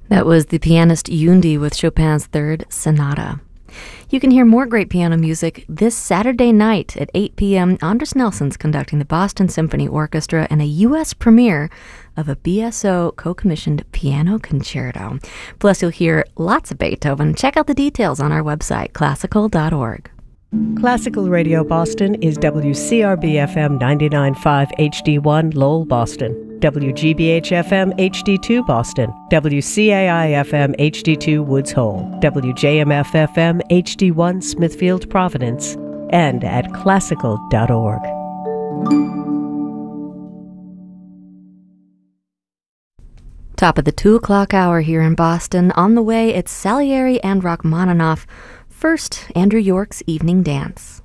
That was the pianist Yundi with Chopin's Third Sonata. You can hear more great piano music this Saturday night at 8 p.m. Andres Nelson's conducting the Boston Symphony Orchestra and a U.S. premiere of a BSO co-commissioned piano concerto. Plus, you'll hear lots of Beethoven. Check out the details on our website, classical.org. Classical Radio Boston is WCRB-FM 99.5 HD1 Lowell, Boston, WGBH-FM HD2 Boston, WCAI-FM HD2 Woods Hole, WJMF-FM HD1 Smithfield, Providence, and at classical.org. Top of the 2 o'clock hour here in Boston. On the way, it's Salieri and Rachmaninoff. First, Andrew York's Evening Dance.